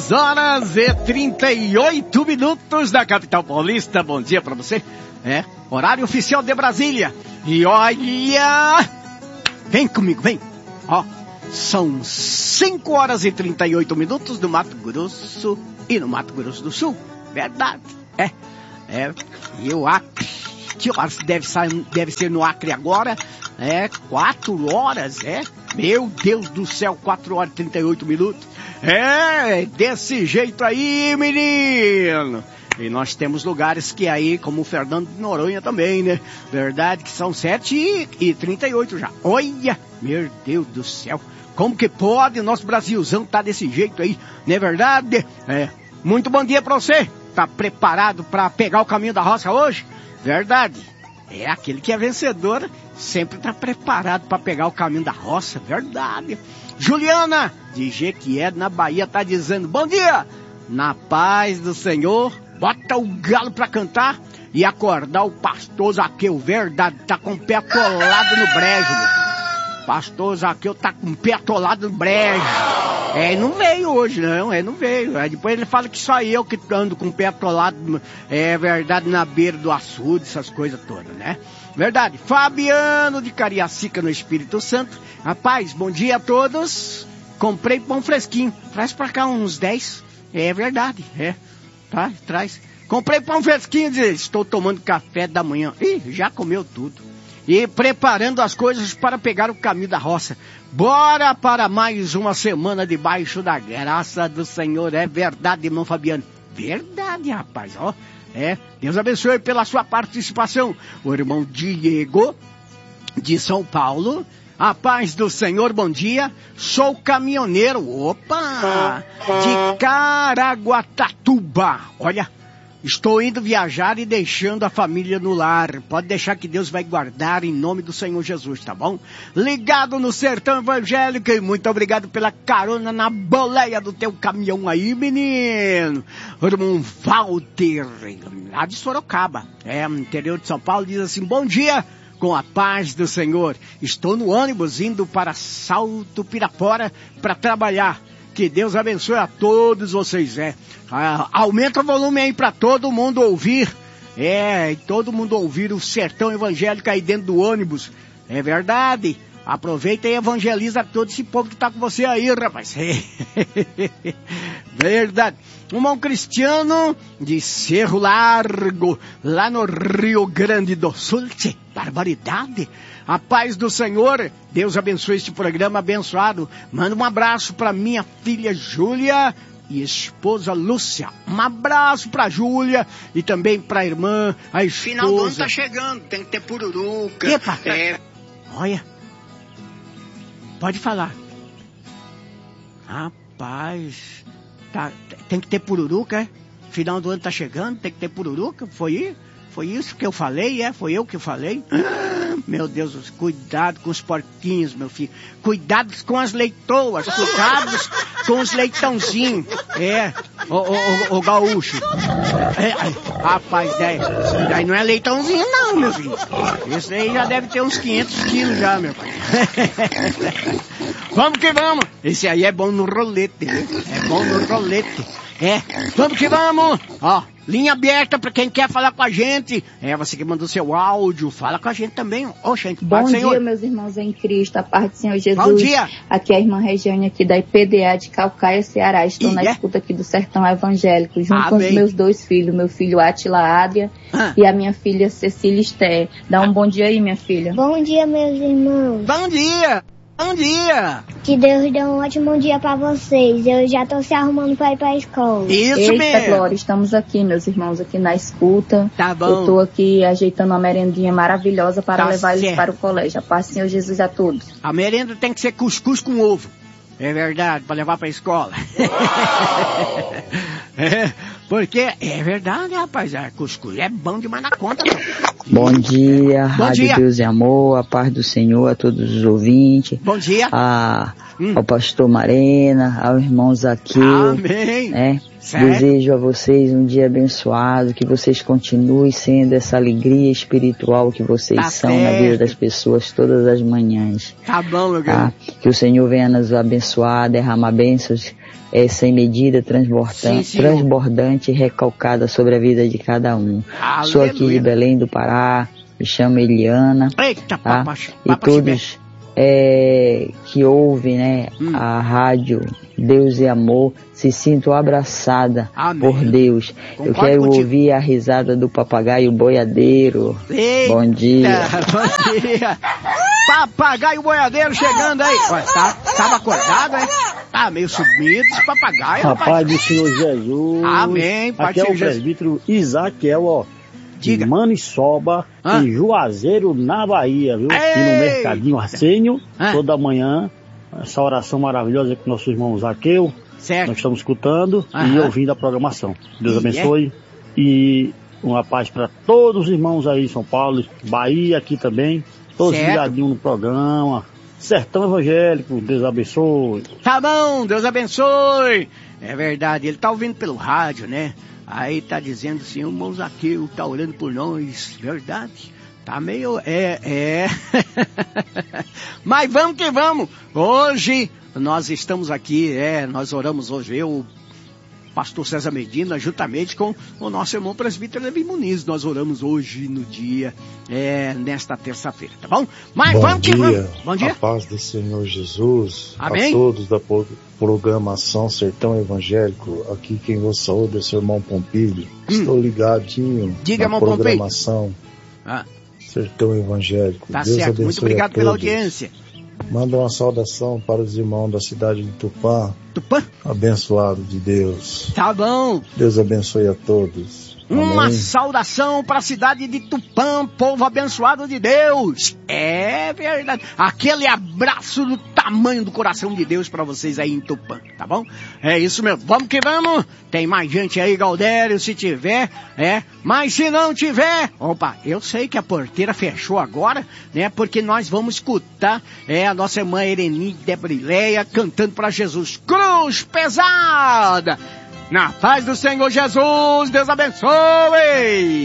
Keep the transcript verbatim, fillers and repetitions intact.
dez horas e trinta e oito minutos da capital paulista. Bom dia pra você. É, horário oficial de Brasília. E olha, vem comigo, vem. Ó, são cinco horas e trinta e oito minutos no Mato Grosso e no Mato Grosso do Sul. Verdade. É, é, e o Acre, que horas deve, sair, deve ser no Acre agora? É, quatro horas, é? Meu Deus do céu, quatro horas e trinta e oito minutos. É, desse jeito aí, menino. E nós temos lugares que aí, como o Fernando de Noronha também, né? Verdade que são sete e trinta e oito já. Olha, meu Deus do céu. Como que pode o nosso Brasilzão tá desse jeito aí, não é verdade? É, muito bom dia pra você. Tá preparado pra pegar o caminho da roça hoje? Verdade. É, aquele que é vencedor sempre tá preparado pra pegar o caminho da roça. Verdade. Juliana, de Jequié, na Bahia, tá dizendo, bom dia. Na paz do Senhor. Bota o galo pra cantar e acordar o pastor Zaqueu. Verdade, tá com o pé atolado no brejo, meu filho. Pastor Zaqueu tá com o pé atolado no brejo. É, não veio hoje, não, é, não veio. Aí depois ele fala que só eu que ando com o pé atolado, é verdade, na beira do açude, essas coisas todas, né? Verdade. Fabiano de Cariacica, no Espírito Santo. Rapaz, bom dia a todos. Comprei pão fresquinho. Traz pra cá uns dez. É verdade, é. Tá, traz. Comprei pão fresquinho, diz, estou tomando café da manhã. Ih, já comeu tudo. E preparando as coisas para pegar o caminho da roça. Bora para mais uma semana debaixo da graça do Senhor. É verdade, irmão Fabiano. Verdade, rapaz, ó. É, Deus abençoe pela sua participação. O irmão Diego, de São Paulo. A paz do Senhor, bom dia. Sou caminhoneiro, opa, de Caraguatatuba. Olha, estou indo viajar e deixando a família no lar. Pode deixar que Deus vai guardar em nome do Senhor Jesus, tá bom? Ligado no Sertão Evangélico e muito obrigado pela carona na boleia do teu caminhão aí, menino. O irmão Walter, lá de Sorocaba, é, no interior de São Paulo, diz assim, bom dia. Com a paz do Senhor, estou no ônibus indo para Salto Pirapora para trabalhar. Que Deus abençoe a todos vocês, é. Ah, aumenta o volume aí para todo mundo ouvir. É, todo mundo ouvir o Sertão Evangélico aí dentro do ônibus. É verdade. Aproveita e evangeliza todo esse povo que tá com você aí, rapaz. Verdade. Um irmão Cristiano de Cerro Largo, lá no Rio Grande do Sul. Barbaridade. A paz do Senhor. Deus abençoe este programa abençoado. Manda um abraço para minha filha Júlia e esposa Lúcia. Um abraço pra Júlia e também pra irmã, a esposa. Final do ano tá chegando, tem que ter pururuca. Epa. É... Olha. Pode falar. Rapaz, tá, tem que ter pururuca, é? Final do ano tá chegando, tem que ter pururuca, foi, foi isso que eu falei, é? Foi eu que falei? Ah, meu Deus, cuidado com os porquinhos, meu filho. Cuidado com as leitoas, cuidado com os leitãozinhos. É, o, o, o, o gaúcho. É, é, rapaz, daí, daí não é leitãozinho não, meu filho. Esse aí já deve ter uns quinhentos quilos já, meu pai. Vamos que vamos. Esse aí é bom no rolete, né? É bom no rolete. É, vamos que vamos. Ó, linha aberta pra quem quer falar com a gente. É, você que mandou seu áudio, fala com a gente também. Ô, gente, bom dia, Senhor. Meus irmãos em Cristo, a paz do Senhor Jesus. Bom dia. Aqui é a irmã Regiane, aqui da I P D A de Calcaia, Ceará. Estou e na é? escuta aqui do Sertão Evangélico, junto Amém. com os meus dois filhos, meu filho Átila Adria ah. e a minha filha Cecília Esté. Dá um bom dia aí, minha filha. Bom dia, meus irmãos. Bom dia. Bom dia! Que Deus dê um ótimo dia pra vocês. Eu já tô se arrumando pra ir pra escola. Isso Eita, mesmo! Glória, estamos aqui, meus irmãos, aqui na escuta. Tá bom. Eu tô aqui ajeitando uma merendinha maravilhosa para tá levar certo. eles para o colégio. A paz do Senhor Jesus a todos. A merenda tem que ser cuscuz com ovo. É verdade, para levar pra escola. É, porque é verdade, rapaz, a cuscuz é bom demais na conta. Bom dia, bom Rádio dia. Deus e Amor, a paz do Senhor a todos os ouvintes. Bom dia. A, hum. Ao pastor Marena, ao irmão Zaqueu. Amém. Né? Certo. Desejo a vocês um dia abençoado, que vocês continuem sendo essa alegria espiritual que vocês tá são certo. na vida das pessoas todas as manhãs. Tá bom, meu tá? Que o Senhor venha nos abençoar, derramar bênçãos é, sem medida, transbordante, Sim, transbordante e recalcada sobre a vida de cada um. Aleluia. Sou aqui de Belém do Pará, me chamo Eliana. Eita, tá? Papa, e papa todos é, que ouvem, né, hum. a rádio Deus e Amor, se sinto abraçada Amém. Por Deus. Concordo Eu quero contigo. Ouvir a risada do papagaio boiadeiro. Eita, bom dia. Bom dia. Papagaio boiadeiro chegando aí. Ué, tá, tava acordado, hein? Tá meio sumido esse papagaio. Rapaz do Senhor Jesus. Amém. Pai Aqui é o Jesus. presbítero Isaquiel, ó. Diga. De Maniçoba, ah. em Juazeiro, na Bahia, viu? Ei. E no Mercadinho Arsenio, ah. toda manhã. Essa oração maravilhosa com nosso irmão Zaqueu. Certo. Nós estamos escutando Aham. e ouvindo a programação. Deus e abençoe. É. E uma paz para todos os irmãos aí em São Paulo, Bahia aqui também. Todos ligadinhos no programa. Sertão Evangélico, Deus abençoe. Tá bom, Deus abençoe. É verdade, ele tá ouvindo pelo rádio, né? Aí tá dizendo assim, o irmão Zaqueu tá orando por nós. Verdade. Tá meio... É, é... Mas vamos que vamos. Hoje nós estamos aqui, é, nós oramos hoje, eu, pastor César Medina, juntamente com o nosso irmão presbítero Levi Muniz. Nós oramos hoje no dia, é, nesta terça-feira, tá bom? Mas bom vamos dia, que vamos. Bom dia. A paz do Senhor Jesus. Amém. A todos da programação Sertão Evangélico. Aqui quem vos saúda é seu irmão Pompilho. Hum. Estou ligadinho Diga, na programação ah. Sertão Evangélico. Tá Deus certo, muito obrigado pela audiência. Manda uma saudação para os irmãos da cidade de Tupã. Tupã? Abençoado de Deus. Tá bom. Deus abençoe a todos. Uma Amém. Saudação para a cidade de Tupã, povo abençoado de Deus. É verdade. Aquele abraço do tamanho do coração de Deus para vocês aí em Tupã, tá bom? É isso mesmo. Vamos que vamos. Tem mais gente aí, Galdério, se tiver, é. Mas se não tiver, opa, eu sei que a porteira fechou agora, né? Porque nós vamos escutar, é, a nossa irmã Ereni Debrileia cantando para Jesus. Cruz pesada. Na paz do Senhor Jesus, Deus abençoe!